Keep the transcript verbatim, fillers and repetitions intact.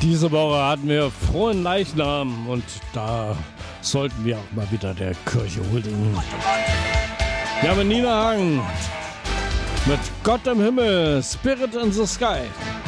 Diese Woche hatten wir frohen Leichnam und da sollten wir auch mal wieder der Kirche huldigen. Wir haben Nina Hagen mit Gott im Himmel, Spirit in the Sky.